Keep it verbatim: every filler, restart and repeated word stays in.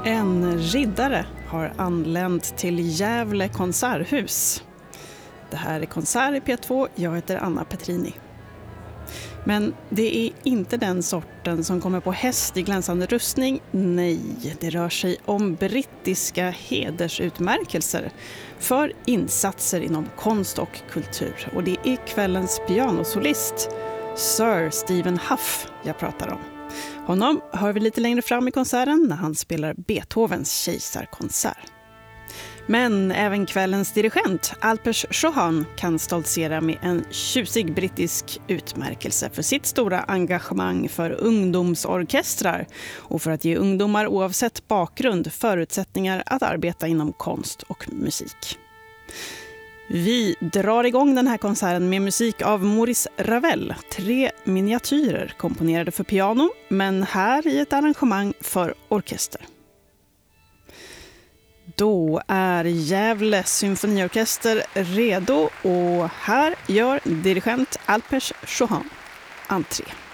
En riddare har anlänt till Gävle konserthus. Det här är Konsert i P två, jag heter Anna Petrini. Men det är inte den sorten som kommer på häst i glänsande rustning. Nej, det rör sig om brittiska hedersutmärkelser för insatser inom konst och kultur. Och det är kvällens pianosolist, Sir Stephen Hough, jag pratar om. Honom hör vi lite längre fram i konserten när han spelar Beethovens kejsarkonsert. Men även kvällens dirigent Alpers Chauhan kan stoltsera med en tjusig brittisk utmärkelse för sitt stora engagemang för ungdomsorkestrar och för att ge ungdomar oavsett bakgrund förutsättningar att arbeta inom konst och musik. Vi drar igång den här konserten med musik av Maurice Ravel, tre miniatyrer komponerade för piano, men här i ett arrangemang för orkester. Då är Gävle symfoniorkester redo och här gör dirigent Alpers Chauhan entré.